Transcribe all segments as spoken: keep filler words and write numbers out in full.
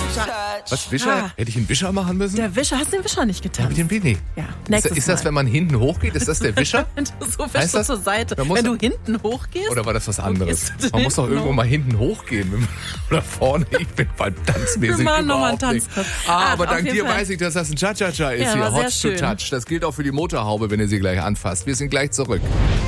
Was, Wischer? Ah. Hätte ich einen Wischer machen müssen? Der Wischer, hast du den Wischer nicht getan? Ja, mit dem Winnie. Ja, Ist, nächstes ist das, Mal. wenn man hinten hochgeht, ist das der Wischer? Wenn du so Heißt wischst du das? zur Seite. Da muss Wenn er- du hinten hochgehst. Oder war das was Wo anderes? gehst du Man muss doch hinten irgendwo hoch? mal hinten hochgehen. wenn man- Oder vorne. Ich bin beim Tanzmäßig Wir machen noch mal einen überhaupt nicht. Tanzkurs. Ah, Ach, aber auf dank jeden dir Fall. weiß ich, dass das ein Cha-Cha-Cha ist Ja, hier. war sehr Hot to schön. Touch. Das gilt auch für die Motorhaube, wenn ihr sie gleich anfasst. Wir sind gleich zurück.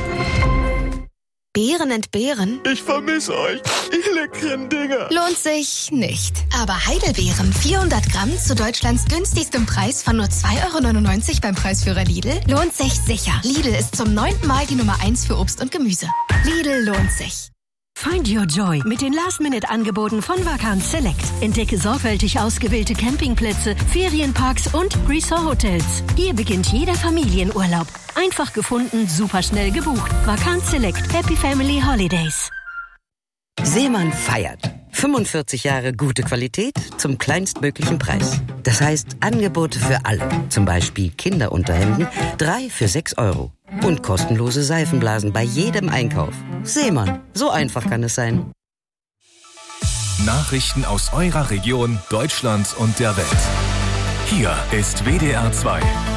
Beeren entbehren? Ich vermisse euch, ihr leckeren Dinger. Lohnt sich nicht. Aber Heidelbeeren, vierhundert Gramm zu Deutschlands günstigstem Preis von nur zwei Euro neunundneunzig beim Preisführer Lidl, lohnt sich sicher. Lidl ist zum neunten Mal die Nummer eins für Obst und Gemüse. Lidl lohnt sich. Find your joy mit den Last-Minute-Angeboten von Vacanz Select. Entdecke sorgfältig ausgewählte Campingplätze, Ferienparks und Resort-Hotels. Hier beginnt jeder Familienurlaub. Einfach gefunden, superschnell gebucht. Vacanz Select. Happy Family Holidays. Seemann feiert. fünfundvierzig Jahre gute Qualität zum kleinstmöglichen Preis. Das heißt Angebote für alle. Zum Beispiel Kinderunterhemden, drei für sechs Euro. Und kostenlose Seifenblasen bei jedem Einkauf. Seemann, so einfach kann es sein. Nachrichten aus eurer Region, Deutschland und der Welt. Hier ist W D R zwei.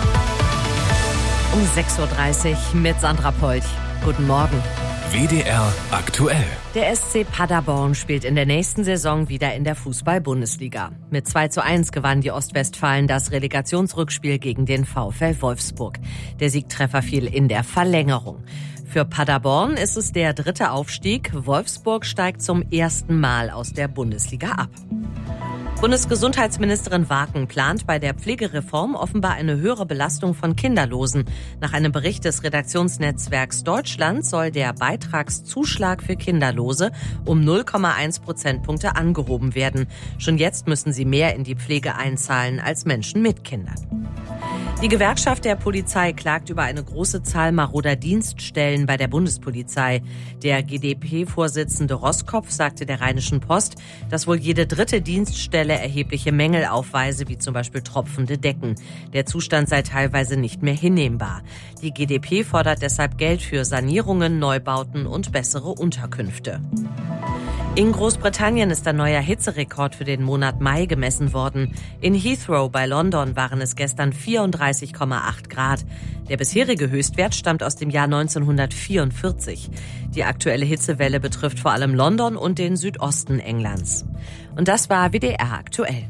Um sechs Uhr dreißig mit Sandra Polch. Guten Morgen. W D R aktuell. Der S C Paderborn spielt in der nächsten Saison wieder in der Fußball-Bundesliga. Mit zwei zu eins gewannen die Ostwestfalen das Relegationsrückspiel gegen den VfL Wolfsburg. Der Siegtreffer fiel in der Verlängerung. Für Paderborn ist es der dritte Aufstieg. Wolfsburg steigt zum ersten Mal aus der Bundesliga ab. Bundesgesundheitsministerin Waken plant bei der Pflegereform offenbar eine höhere Belastung von Kinderlosen. Nach einem Bericht des Redaktionsnetzwerks Deutschland soll der Beitragszuschlag für Kinderlose um null Komma eins Prozentpunkte angehoben werden. Schon jetzt müssen sie mehr in die Pflege einzahlen als Menschen mit Kindern. Die Gewerkschaft der Polizei klagt über eine große Zahl maroder Dienststellen bei der Bundespolizei. Der G d P-Vorsitzende Roskopf sagte der Rheinischen Post, dass wohl jede dritte Dienststelle erhebliche Mängel aufweise, wie zum Beispiel tropfende Decken. Der Zustand sei teilweise nicht mehr hinnehmbar. Die G d P fordert deshalb Geld für Sanierungen, Neubauten und bessere Unterkünfte. In Großbritannien ist ein neuer Hitzerekord für den Monat Mai gemessen worden. In Heathrow bei London waren es gestern vierunddreißig Komma acht Grad. Der bisherige Höchstwert stammt aus dem Jahr neunzehnhundertvierundvierzig. Die aktuelle Hitzewelle betrifft vor allem London und den Südosten Englands. Und das war W D R aktuell.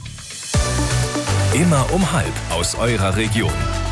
Immer um halb aus eurer Region.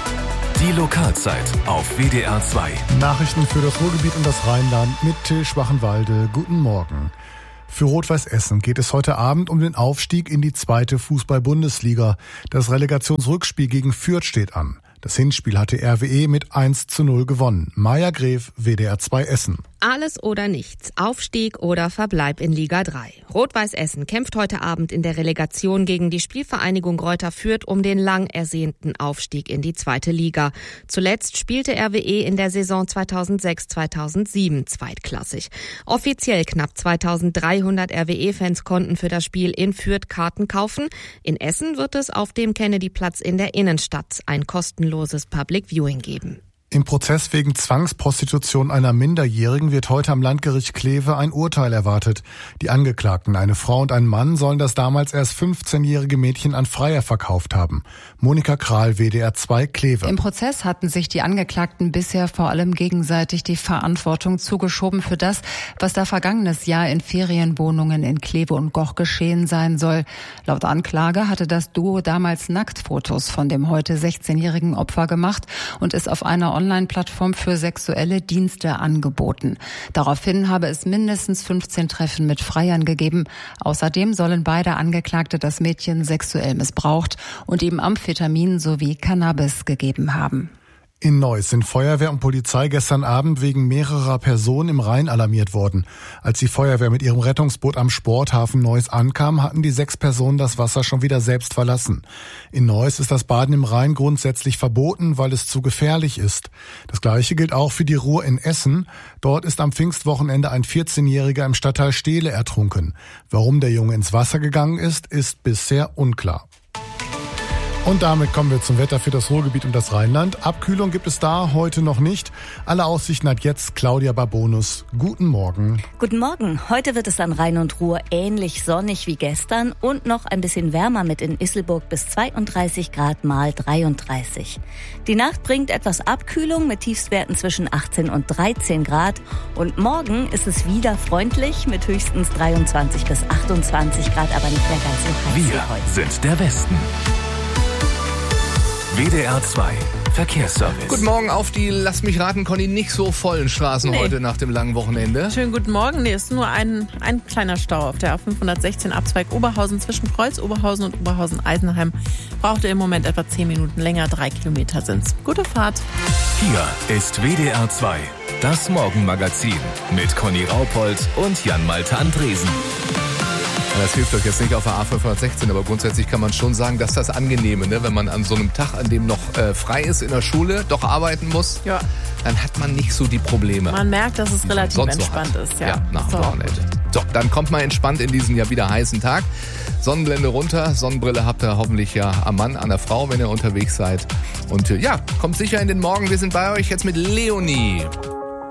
Die Lokalzeit auf W D R zwei. Nachrichten für das Ruhrgebiet und das Rheinland mit Till Schwachenwalde. Guten Morgen. Für Rot-Weiß Essen geht es heute Abend um den Aufstieg in die zweite Fußball-Bundesliga. Das Relegationsrückspiel gegen Fürth steht an. Das Hinspiel hatte R W E mit eins zu null gewonnen. Maja Gref, W D R zwei Essen. Alles oder nichts. Aufstieg oder Verbleib in Liga drei. Rot-Weiß Essen kämpft heute Abend in der Relegation gegen die Spielvereinigung Greuther Fürth um den lang ersehnten Aufstieg in die zweite Liga. Zuletzt spielte R W E in der Saison zweitausendsechs zweitausendsieben zweitklassig. Offiziell knapp zweitausenddreihundert R W E-Fans konnten für das Spiel in Fürth Karten kaufen. In Essen wird es auf dem Kennedy-Platz in der Innenstadt ein kostenloses Public Viewing geben. Im Prozess wegen Zwangsprostitution einer Minderjährigen wird heute am Landgericht Kleve ein Urteil erwartet. Die Angeklagten, eine Frau und ein Mann, sollen das damals erst fünfzehnjährige Mädchen an Freier verkauft haben. Monika Kral, W D R zwei Kleve. Im Prozess hatten sich die Angeklagten bisher vor allem gegenseitig die Verantwortung zugeschoben für das, was da vergangenes Jahr in Ferienwohnungen in Kleve und Goch geschehen sein soll. Laut Anklage hatte das Duo damals Nacktfotos von dem heute sechzehnjährigen Opfer gemacht und es auf einer Online-Plattform für sexuelle Dienste angeboten. Daraufhin habe es mindestens fünfzehn Treffen mit Freiern gegeben. Außerdem sollen beide Angeklagte das Mädchen sexuell missbraucht und ihm Amphetamin sowie Cannabis gegeben haben. In Neuss sind Feuerwehr und Polizei gestern Abend wegen mehrerer Personen im Rhein alarmiert worden. Als die Feuerwehr mit ihrem Rettungsboot am Sporthafen Neuss ankam, hatten die sechs Personen das Wasser schon wieder selbst verlassen. In Neuss ist das Baden im Rhein grundsätzlich verboten, weil es zu gefährlich ist. Das Gleiche gilt auch für die Ruhr in Essen. Dort ist am Pfingstwochenende ein vierzehnjähriger im Stadtteil Steele ertrunken. Warum der Junge ins Wasser gegangen ist, ist bisher unklar. Und damit kommen wir zum Wetter für das Ruhrgebiet und das Rheinland. Abkühlung gibt es da heute noch nicht. Alle Aussichten ab jetzt Claudia Barbonus. Guten Morgen. Guten Morgen. Heute wird es an Rhein und Ruhr ähnlich sonnig wie gestern und noch ein bisschen wärmer mit in Isselburg bis zweiunddreißig Grad mal dreiunddreißig. Die Nacht bringt etwas Abkühlung mit Tiefstwerten zwischen achtzehn und dreizehn Grad. Und morgen ist es wieder freundlich mit höchstens dreiundzwanzig bis achtundzwanzig Grad, aber nicht mehr ganz so heiß wie heute. Wir sind der Westen. W D R zwei Verkehrsservice. Guten Morgen auf die, lass mich raten, Conny, nicht so vollen Straßen Nee. heute nach dem langen Wochenende. Schönen guten Morgen. Nee, ist nur ein, ein kleiner Stau auf der A fünfhundertsechzehn Abzweig Oberhausen zwischen Kreuz Oberhausen und Oberhausen-Eisenheim. Brauchte im Moment etwa zehn Minuten länger, drei Kilometer sind's. Gute Fahrt. Hier ist W D R zwei, das Morgenmagazin mit Conny Raupold und Jan-Malte Andresen. Das hilft euch jetzt nicht auf der A fünfhundertsechzehn, aber grundsätzlich kann man schon sagen, dass das Angenehme, ne? Wenn man an so einem Tag, an dem noch äh, frei ist in der Schule, doch arbeiten muss, Ja. dann hat man nicht so die Probleme. Man merkt, dass es relativ sonst so entspannt hat. ist. Ja, Ja, nach dem so. Wochenende. So, dann kommt mal entspannt in diesen ja wieder heißen Tag. Sonnenblende runter, Sonnenbrille habt ihr hoffentlich ja am Mann, an der Frau, wenn ihr unterwegs seid. Und äh, ja, kommt sicher in den Morgen. Wir sind bei euch jetzt mit Leonie.